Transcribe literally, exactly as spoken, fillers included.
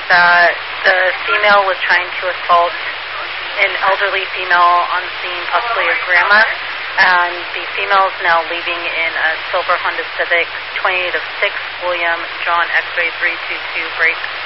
that the female was trying to assault an elderly female on scene, possibly her grandma, and the female is now leaving in a silver Honda Civic, twenty-eight of six, William John X-ray three two two, break